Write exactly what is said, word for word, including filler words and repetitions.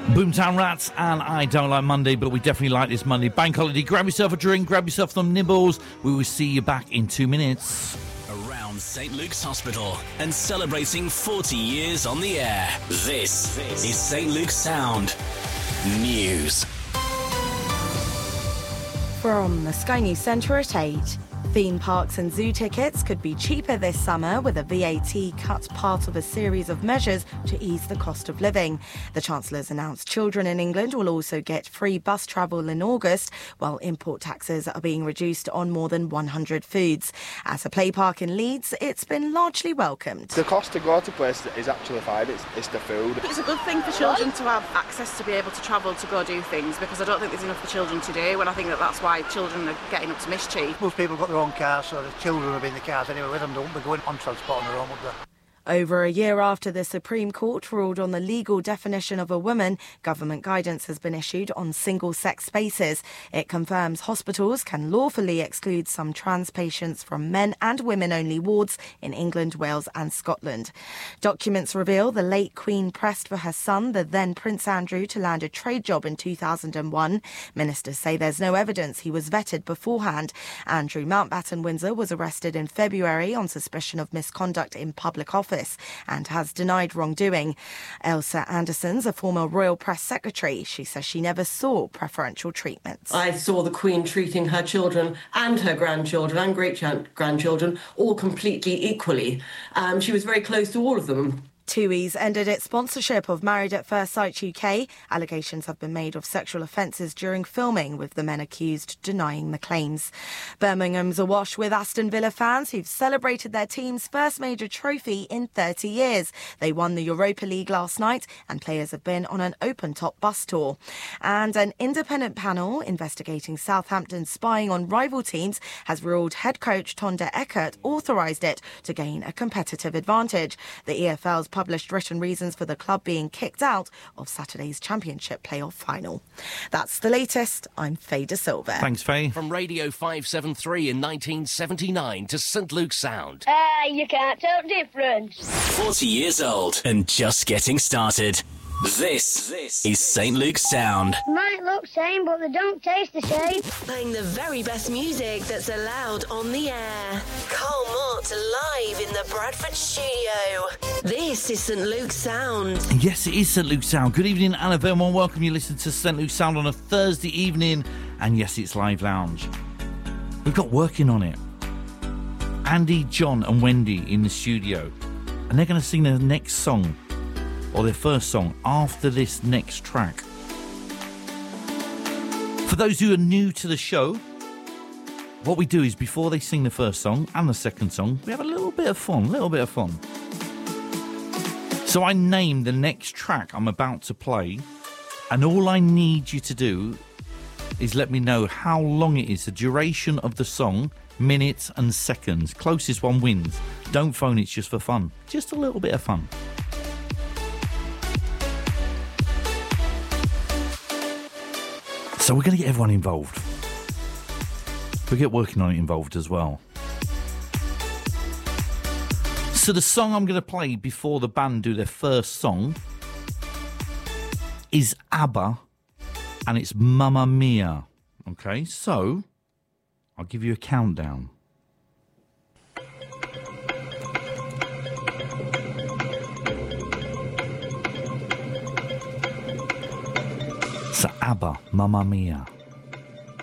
Boomtown Rats and I Don't Like Monday, but we definitely like this Monday. Bank holiday. Grab yourself a drink, grab yourself some nibbles. We will see you back in two minutes. Around Saint Luke's Hospital and celebrating forty years on the air. This, this is Saint Luke's Sound News. From the Sky News Centre at eight. Theme parks and zoo tickets could be cheaper this summer with a V A T cut, part of a series of measures to ease the cost of living. The Chancellor's announced children in England will also get free bus travel in August, while import taxes are being reduced on more than one hundred foods. At a play park in Leeds, it's been largely welcomed. The cost to go to places is actually fine, it's, it's the food. It's a good thing for children to have access to be able to travel to go do things, because I don't think there's enough for children to do, and I think that that's why children are getting up to mischief. Most people got their own cars, so the children will be in the cars anyway with them. They won't be going on transport on their own, would they? Over a year after the Supreme Court ruled on the legal definition of a woman, government guidance has been issued on single-sex spaces. It confirms hospitals can lawfully exclude some trans patients from men and women-only wards in England, Wales and Scotland. Documents reveal the late Queen pressed for her son, the then Prince Andrew, to land a trade job in two thousand one. Ministers say there's no evidence he was vetted beforehand. Andrew Mountbatten Windsor was arrested in February on suspicion of misconduct in public office and has denied wrongdoing. Elsa Anderson's a former Royal Press Secretary. She says she never saw preferential treatment. I saw the Queen treating her children and her grandchildren and great-grandchildren all completely equally. Um, she was very close to all of them. TUI's ended its sponsorship of Married at First Sight U K. Allegations have been made of sexual offences during filming, with the men accused denying the claims. Birmingham's awash with Aston Villa fans who've celebrated their team's first major trophy in thirty years. They won the Europa League last night and players have been on an open-top bus tour. And an independent panel investigating Southampton's spying on rival teams has ruled head coach Tonda Eckert authorised it to gain a competitive advantage. The E F L's published written reasons for the club being kicked out of Saturday's Championship playoff final. That's the latest. I'm Faye De Silva. Thanks, Faye. From Radio five seventy-three in nineteen seventy-nine to Saint Luke's Sound. Ah, uh, you can't tell the difference. forty years old and just getting started. This, this is Saint Luke's Sound. Might look same, but they don't taste the same. Playing the very best music that's allowed on the air. Carl Mott live in the Bradford studio. This is Saint Luke's Sound. Yes, it is Saint Luke's Sound. Good evening, Anna Vermont. Welcome. You listen to Saint Luke's Sound on a Thursday evening. And yes, it's Live Lounge. We've got working on it. Andy, John and Wendy in the studio. And they're going to sing their next song, or their first song, after this next track. For those who are new to the show, what we do is before they sing the first song and the second song, we have a little bit of fun, a little bit of fun. So I name the next track I'm about to play, and all I need you to do is let me know how long it is, the duration of the song, minutes and seconds. Closest one wins. Don't phone, it's just for fun. Just a little bit of fun. So we're going to get everyone involved. We'll get working on it involved as well. So the song I'm going to play before the band do their first song is ABBA, and it's Mamma Mia. Okay, so I'll give you a countdown. So ABBA, Mamma Mia.